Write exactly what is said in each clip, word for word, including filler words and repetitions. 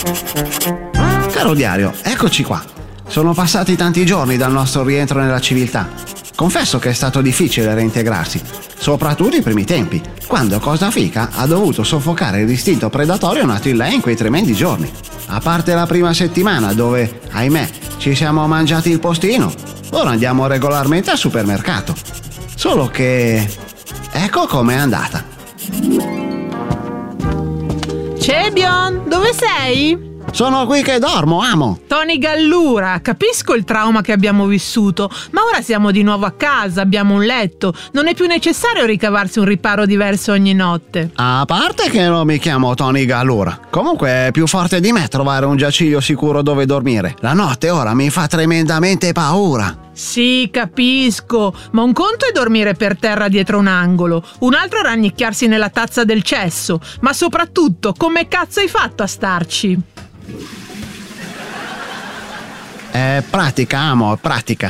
Caro diario, eccoci qua. Sono passati tanti giorni dal nostro rientro nella civiltà. Confesso che è stato difficile reintegrarsi, soprattutto i primi tempi, quando Cosa Fica ha dovuto soffocare l'istinto predatorio nato in lei in quei tremendi giorni. A parte la prima settimana dove, ahimè, ci siamo mangiati il postino, ora andiamo regolarmente al supermercato. Solo che... ecco com'è andata. Cebion, dove sei? Sono qui che dormo, amo. Tony Gallura, capisco il trauma che abbiamo vissuto, ma ora siamo di nuovo a casa, abbiamo un letto, non è più necessario ricavarsi un riparo diverso ogni notte. A parte che non mi chiamo Tony Gallura, comunque è più forte di me trovare un giaciglio sicuro dove dormire. La notte ora mi fa tremendamente paura. Sì, capisco, ma un conto è dormire per terra dietro un angolo, un altro è rannicchiarsi nella tazza del cesso, ma soprattutto, come cazzo hai fatto a starci? È pratica, amo, è pratica.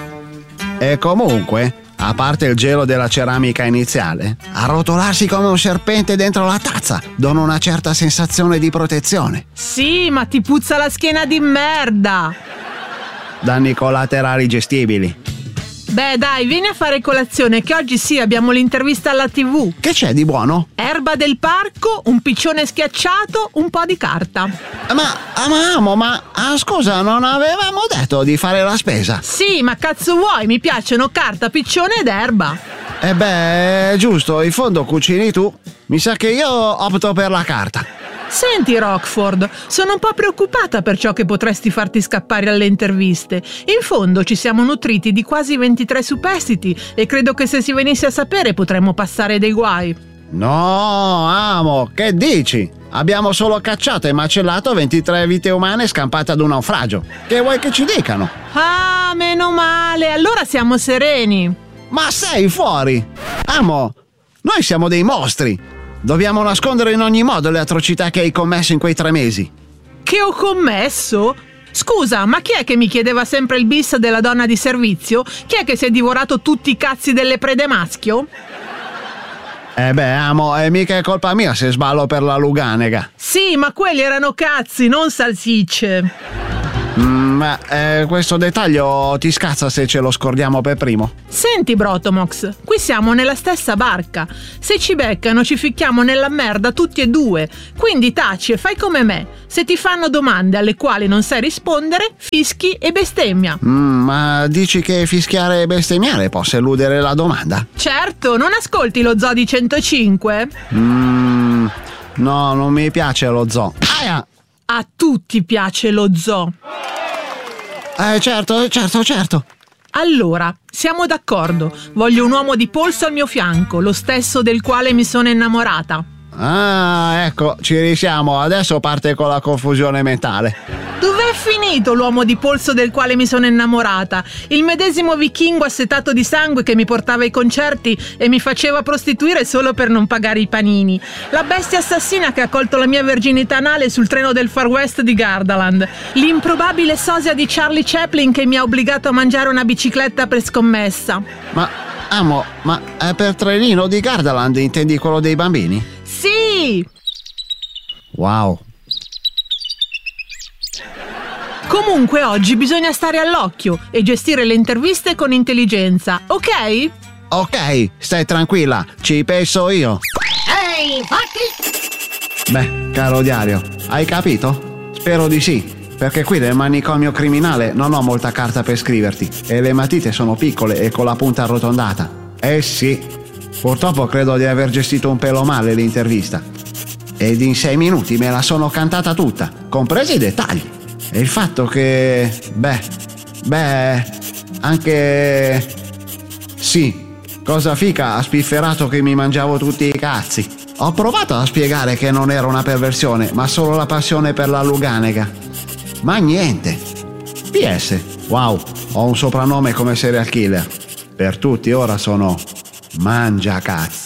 E comunque, a parte il gelo della ceramica iniziale, arrotolarsi come un serpente dentro la tazza dona una certa sensazione di protezione. Sì, ma ti puzza la schiena di merda. Danni collaterali gestibili. Beh dai, vieni a fare colazione che oggi sì abbiamo l'intervista alla tivù. Che c'è di buono? Erba del parco, un piccione schiacciato, un po' di carta. Ma, ma amo, ma ah, scusa, non avevamo detto di fare la spesa? Sì, ma cazzo vuoi, mi piacciono carta, piccione ed erba. Eh beh, giusto, in fondo cucini tu. Mi sa che io opto per la carta. Senti Rockford, sono un po' preoccupata per ciò che potresti farti scappare alle interviste. In fondo ci siamo nutriti di quasi ventitré superstiti e credo che se si venisse a sapere potremmo passare dei guai. No, amo, che dici? Abbiamo solo cacciato e macellato ventitré vite umane scampate ad un naufragio. Che vuoi che ci dicano? Ah, meno male, allora siamo sereni. Ma sei fuori? Amo, noi siamo dei mostri. Dobbiamo nascondere in ogni modo le atrocità che hai commesso in quei tre mesi. Che ho commesso? Scusa, ma chi è che mi chiedeva sempre il bis della donna di servizio? Chi è che si è divorato tutti i cazzi delle prede maschio? Eh beh, amo, è mica è colpa mia se sballo per la Luganega. Sì, ma quelli erano cazzi, non salsicce. Mm, ma eh, questo dettaglio ti scazza se ce lo scordiamo per primo? Senti Brotomox, qui siamo nella stessa barca. Se ci beccano ci ficchiamo nella merda tutti e due. Quindi taci e fai come me. Se ti fanno domande alle quali non sai rispondere, fischi e bestemmia. Mm, ma dici che fischiare e bestemmiare possa eludere la domanda? Certo, non ascolti lo Zoo di centocinque? Mm, no, non mi piace lo zoo. Aia! A tutti piace lo zoo. Eh, certo, certo, certo. Allora, siamo d'accordo. Voglio un uomo di polso al mio fianco, lo stesso del quale mi sono innamorata. Ah, ecco, ci risiamo. Adesso parte con la confusione mentale. Dov'è finito l'uomo di polso del quale mi sono innamorata? Il medesimo vichingo assetato di sangue che mi portava ai concerti e mi faceva prostituire solo per non pagare i panini. La bestia assassina che ha colto la mia verginità anale sul treno del Far West di Gardaland. L'improbabile sosia di Charlie Chaplin che mi ha obbligato a mangiare una bicicletta per scommessa. Ma, amo, ma è per trenino di Gardaland intendi quello dei bambini? Sì! Wow. Comunque oggi bisogna stare all'occhio e gestire le interviste con intelligenza, ok? Ok, stai tranquilla, ci penso io. Ehi, infatti! Beh, caro diario, hai capito? Spero di sì, perché qui nel manicomio criminale non ho molta carta per scriverti e le matite sono piccole e con la punta arrotondata. Eh sì, purtroppo credo di aver gestito un pelo male l'intervista. Ed in sei minuti me la sono cantata tutta, compresi i dettagli. E il fatto che... beh... beh... anche... sì, Cosa Fica ha spifferato che mi mangiavo tutti i cazzi. Ho provato a spiegare che non era una perversione, ma solo la passione per la Luganega. Ma niente. P S. Wow, ho un soprannome come serial killer. Per tutti ora sono Mangiacazzi.